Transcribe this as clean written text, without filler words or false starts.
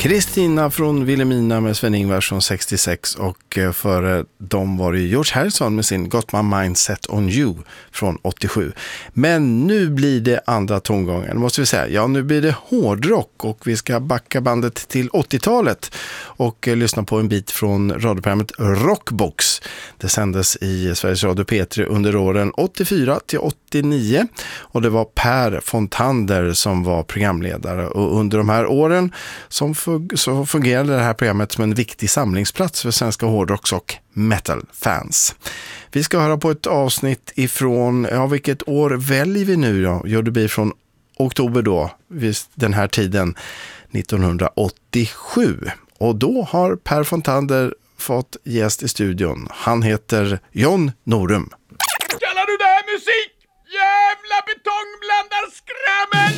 Kristina från Vilhelmina med Sven-Ingvars från 66 och före dem var det George Harrison med sin Got My Mind Set On You från 87. Men nu blir det andra tongångar, måste vi säga. Ja, nu blir det hårdrock och vi ska backa bandet till 80-talet och lyssna på en bit från radioprogrammet Rockbox. Det sändes i Sveriges Radio P3 under åren 84 till 89 och det var Per Fontander som var programledare och under de här åren så fungerade det här programmet som en viktig samlingsplats för svenska hårdrocks- och metal-fans. Vi ska höra på ett avsnitt ifrån, vilket år väljer vi nu då? Jo, det blir från oktober då, vid den här tiden, 1987. Och då har Per Fontander fått gäst i studion. Han heter John Norum. Kallar du det här musik? Jävla betongblandar skrämmel!